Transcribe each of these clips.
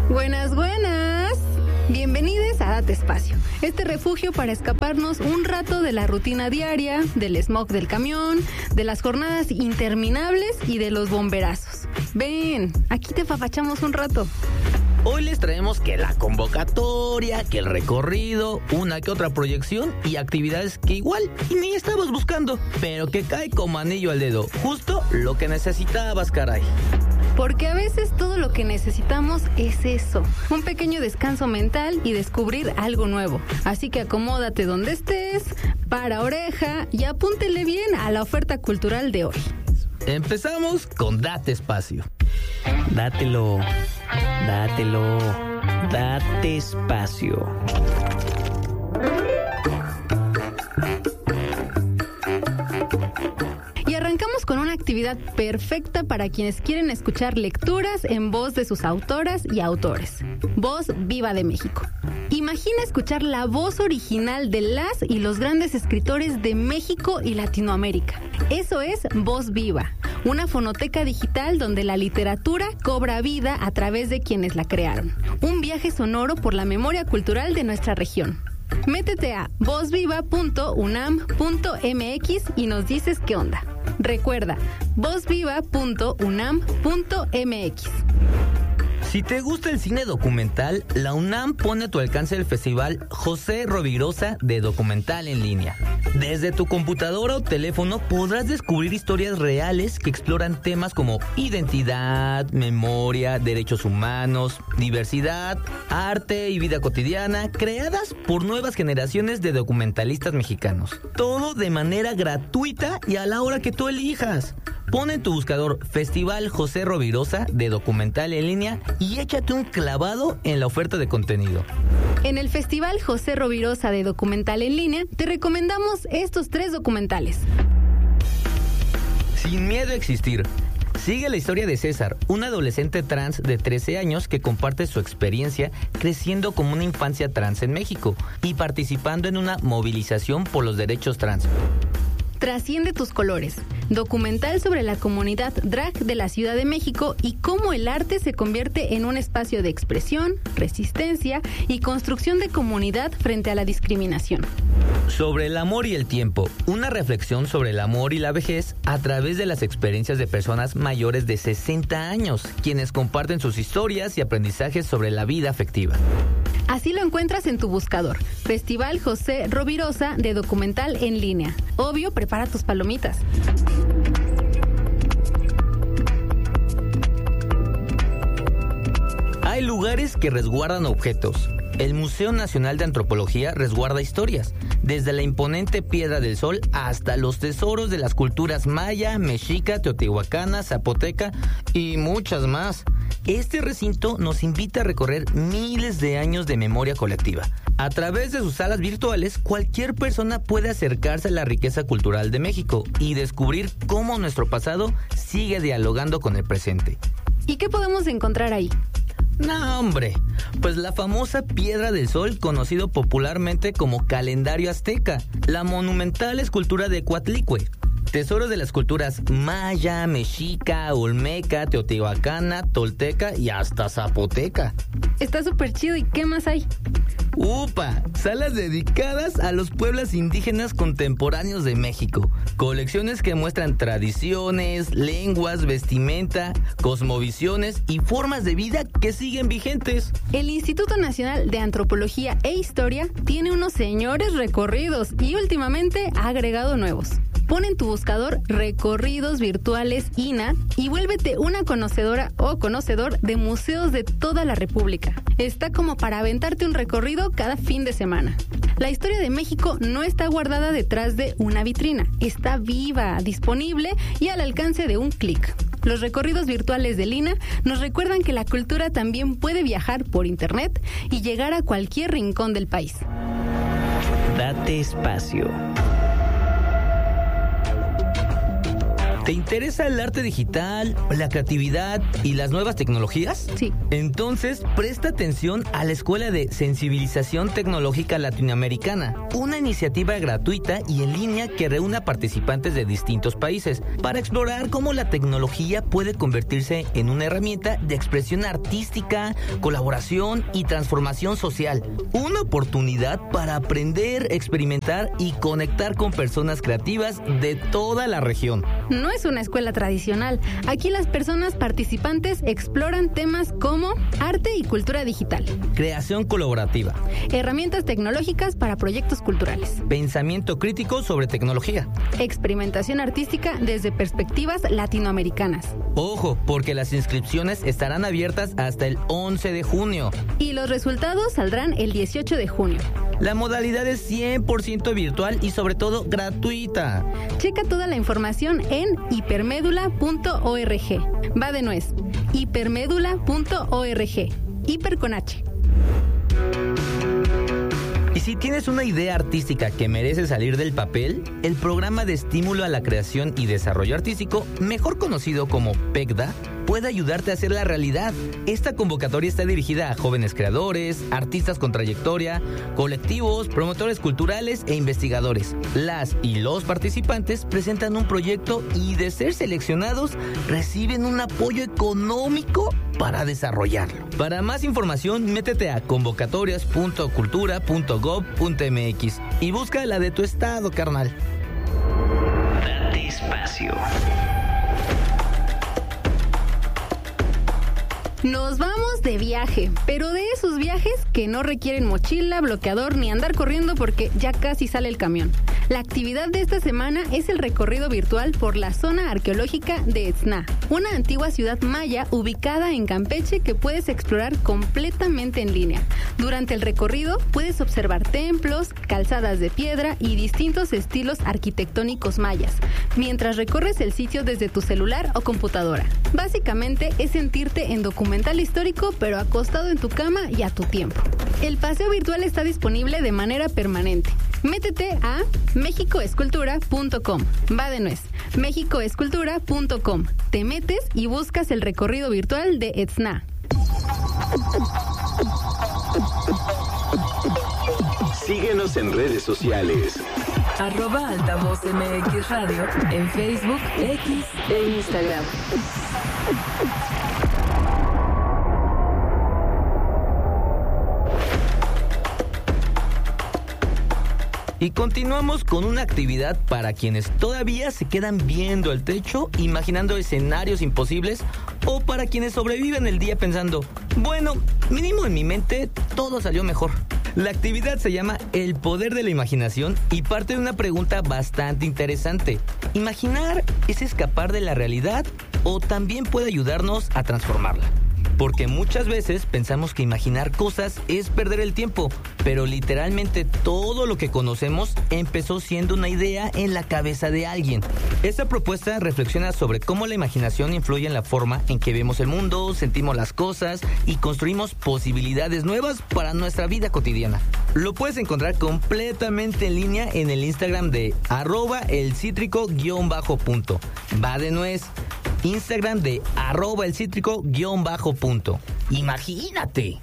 Buenas. Bienvenidos a Date Espacio, este refugio para escaparnos un rato de la rutina diaria, del smog del camión, de las jornadas interminables y de los bomberazos. Ven, aquí te papachamos un rato. Hoy les traemos que la convocatoria, que el recorrido, una que otra proyección y actividades que igual ni estabas buscando, pero que cae como anillo al dedo, justo lo que necesitabas, caray. Porque a veces todo lo que necesitamos es eso, un pequeño descanso mental y descubrir algo nuevo. Así que acomódate donde estés, para oreja y apúntele bien a la oferta cultural de hoy. Empezamos con Date Espacio. Dátelo, date espacio. Y arrancamos con una actividad perfecta para quienes quieren escuchar lecturas en voz de sus autoras y autores. Voz Viva de México. Imagina escuchar la voz original de las y los grandes escritores de México y Latinoamérica. Eso es Voz Viva, una fonoteca digital donde la literatura cobra vida a través de quienes la crearon. Un viaje sonoro por la memoria cultural de nuestra región. Métete a vozviva.unam.mx y nos dices qué onda. Recuerda, vozviva.unam.mx. Si te gusta el cine documental, la UNAM pone a tu alcance el Festival José Rovirosa de Documental en Línea. Desde tu computadora o teléfono podrás descubrir historias reales que exploran temas como identidad, memoria, derechos humanos, diversidad, arte y vida cotidiana, creadas por nuevas generaciones de documentalistas mexicanos. Todo de manera gratuita y a la hora que tú elijas. Pon en tu buscador Festival José Rovirosa de Documental en Línea y échate un clavado en la oferta de contenido. En el Festival José Rovirosa de Documental en Línea te recomendamos estos 3 documentales. Sin miedo a existir. Sigue la historia de César, un adolescente trans de 13 años que comparte su experiencia creciendo como una infancia trans en México y participando en una movilización por los derechos trans. Trasciende tus colores, documental sobre la comunidad drag de la Ciudad de México y cómo el arte se convierte en un espacio de expresión, resistencia y construcción de comunidad frente a la discriminación. Sobre el amor y el tiempo, una reflexión sobre el amor y la vejez a través de las experiencias de personas mayores de 60 años, quienes comparten sus historias y aprendizajes sobre la vida afectiva. Así lo encuentras en tu buscador, Festival José Rovirosa de Documental en Línea. Obvio, prepara tus palomitas. Hay lugares que resguardan objetos. El Museo Nacional de Antropología resguarda historias, desde la imponente Piedra del Sol hasta los tesoros de las culturas maya, mexica, teotihuacana, zapoteca y muchas más. Este recinto nos invita a recorrer miles de años de memoria colectiva. A través de sus salas virtuales, cualquier persona puede acercarse a la riqueza cultural de México y descubrir cómo nuestro pasado sigue dialogando con el presente. ¿Y qué podemos encontrar ahí? No, hombre, pues la famosa Piedra del Sol, conocido popularmente como calendario azteca, la monumental escultura de Coatlicue, tesoros de las culturas maya, mexica, olmeca, teotihuacana, tolteca y hasta zapoteca. Está súper chido, ¿y qué más hay? ¡Upa! Salas dedicadas a los pueblos indígenas contemporáneos de México. Colecciones que muestran tradiciones, lenguas, vestimenta, cosmovisiones y formas de vida que siguen vigentes. El Instituto Nacional de Antropología e Historia tiene unos señores recorridos y últimamente ha agregado nuevos. Pon en tu buscador Recorridos Virtuales INA y vuélvete una conocedora o conocedor de museos de toda la República. Está como para aventarte un recorrido cada fin de semana. La historia de México no está guardada detrás de una vitrina, está viva, disponible y al alcance de un clic. Los recorridos virtuales del INA nos recuerdan que la cultura también puede viajar por internet y llegar a cualquier rincón del país. Date espacio. ¿Te interesa el arte digital, la creatividad y las nuevas tecnologías? Sí. Entonces, presta atención a la Escuela de Sensibilización Tecnológica Latinoamericana, una iniciativa gratuita y en línea que reúne a participantes de distintos países para explorar cómo la tecnología puede convertirse en una herramienta de expresión artística, colaboración y transformación social. Una oportunidad para aprender, experimentar y conectar con personas creativas de toda la región. No es una escuela tradicional. Aquí las personas participantes exploran temas como arte y cultura digital, Creación colaborativa, herramientas tecnológicas para proyectos culturales, pensamiento crítico sobre tecnología. experimentación artística desde perspectivas latinoamericanas. Ojo, porque las inscripciones estarán abiertas hasta el 11 de junio. Y los resultados saldrán el 18 de junio. La modalidad es 100% virtual y sobre todo gratuita. Checa toda la información en hipermédula.org. Va de nuez. hipermédula.org. Hiper con H. Y si tienes una idea artística que merece salir del papel, el programa de estímulo a la creación y desarrollo artístico, mejor conocido como PECDA, puede ayudarte a hacerla realidad. Esta convocatoria está dirigida a jóvenes creadores, artistas con trayectoria, colectivos, promotores culturales e investigadores. Las y los participantes presentan un proyecto y de ser seleccionados reciben un apoyo económico para desarrollarlo. Para más información, métete a convocatorias.cultura.gov.mx y busca la de tu estado, carnal. Date espacio. Nos vamos de viaje, pero de esos viajes que no requieren mochila, bloqueador ni andar corriendo porque ya casi sale el camión. La actividad de esta semana es el recorrido virtual por la zona arqueológica de Etzna, una antigua ciudad maya ubicada en Campeche que puedes explorar completamente en línea. Durante el recorrido puedes observar templos, calzadas de piedra y distintos estilos arquitectónicos mayas, mientras recorres el sitio desde tu celular o computadora. Básicamente es sentirte en documental histórico, pero acostado en tu cama y a tu tiempo. El paseo virtual está disponible de manera permanente. Métete a mexicoescultura.com. Va de nuez. mexicoescultura.com. Te metes y buscas el recorrido virtual de Etzna. Síguenos en redes sociales. @altavoz MX Radio en Facebook, X e Instagram. Y continuamos con una actividad para quienes todavía se quedan viendo el techo, imaginando escenarios imposibles, o para quienes sobreviven el día pensando, bueno, mínimo en mi mente todo salió mejor. La actividad se llama El Poder de la Imaginación y parte de una pregunta bastante interesante. ¿Imaginar es escapar de la realidad o también puede ayudarnos a transformarla? Porque muchas veces pensamos que imaginar cosas es perder el tiempo, pero literalmente todo lo que conocemos empezó siendo una idea en la cabeza de alguien. Esta propuesta reflexiona sobre cómo la imaginación influye en la forma en que vemos el mundo, sentimos las cosas y construimos posibilidades nuevas para nuestra vida cotidiana. Lo puedes encontrar completamente en línea en el Instagram de @elcítrico_. Va de nuez. Instagram de @elcítrico_. Imagínate.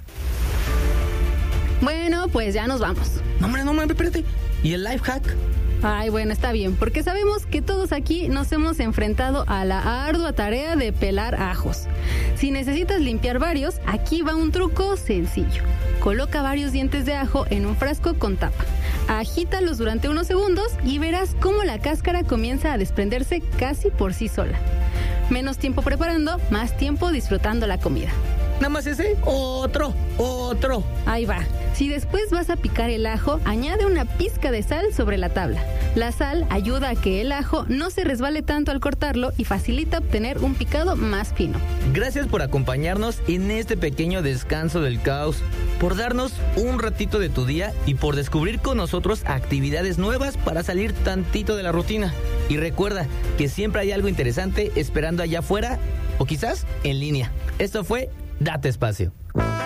Bueno, pues ya nos vamos. No, hombre, espérate. ¿Y el life hack? Ay, bueno, está bien, porque sabemos que todos aquí nos hemos enfrentado a la ardua tarea de pelar ajos. Si necesitas limpiar varios, aquí va un truco sencillo. Coloca varios dientes de ajo en un frasco con tapa. Agítalos durante unos segundos y verás cómo la cáscara comienza a desprenderse casi por sí sola. Menos tiempo preparando, más tiempo disfrutando la comida. ¿Nada más ese? Otro. Ahí va. Si después vas a picar el ajo, añade una pizca de sal sobre la tabla. La sal ayuda a que el ajo no se resbale tanto al cortarlo y facilita obtener un picado más fino. Gracias por acompañarnos en este pequeño descanso del caos, por darnos un ratito de tu día y por descubrir con nosotros actividades nuevas para salir tantito de la rutina. Y recuerda que siempre hay algo interesante esperando allá afuera o quizás en línea. Esto fue Date Espacio.